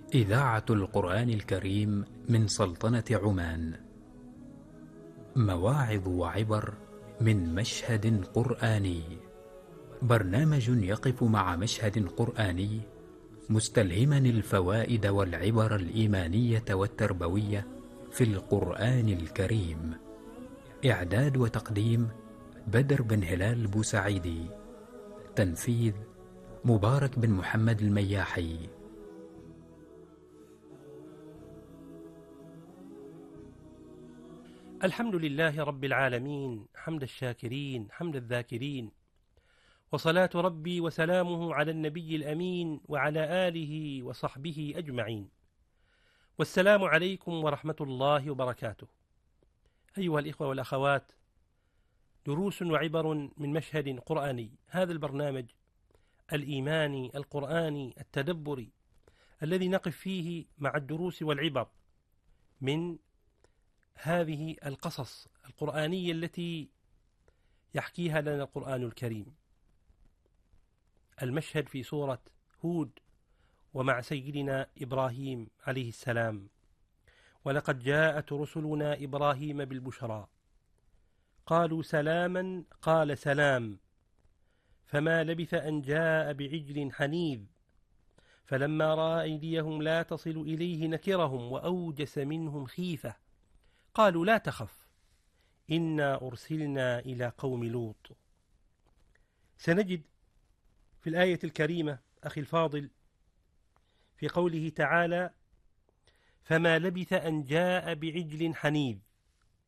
إذاعة القرآن الكريم من سلطنة عمان. مواعظ وعبر من مشهد قرآني. برنامج يقف مع مشهد قرآني مستلهما الفوائد والعبر الإيمانية والتربوية في القرآن الكريم. إعداد وتقديم بدر بن هلال بوسعيدي. تنفيذ مبارك بن محمد المياحي. الحمد لله رب العالمين، حمد الشاكرين حمد الذاكرين، وصلاة ربي وسلامه على النبي الأمين وعلى آله وصحبه أجمعين. والسلام عليكم ورحمة الله وبركاته. أيها الإخوة والأخوات، دروس وعبر من مشهد قرآني. هذا البرنامج الإيماني القرآني التدبري الذي نقف فيه مع الدروس والعبر من هذه القصص القرآنية التي يحكيها لنا القرآن الكريم. المشهد في سورة هود ومع سيدنا إبراهيم عليه السلام: ولقد جاءت رسلنا إبراهيم بالبشرى قالوا سلاما قال سلام فما لبث أن جاء بعجل حنيذ فلما رأى أيديهم لا تصل إليه نكرهم وأوجس منهم خيفة قالوا لا تخف إنا أرسلنا إلى قوم لوط. سنجد في الآية الكريمة أخي الفاضل في قوله تعالى: فما لبث أن جاء بعجل حنيذ.